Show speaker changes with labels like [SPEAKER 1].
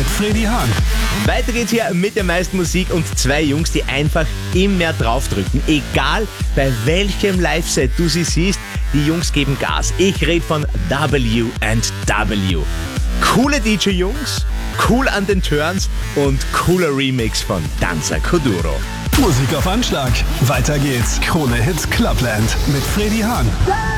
[SPEAKER 1] mit Freddy Hahn.
[SPEAKER 2] Weiter geht's hier mit der meisten Musik und zwei Jungs, die einfach immer draufdrücken. Egal bei welchem Live-Set du sie siehst, die Jungs geben Gas. Ich rede von W&W. Coole DJ-Jungs, cool an den Turns und cooler Remix von Danza Kuduro.
[SPEAKER 1] Musik auf Anschlag. Weiter geht's. Krone Hits Clubland mit Freddy Hahn.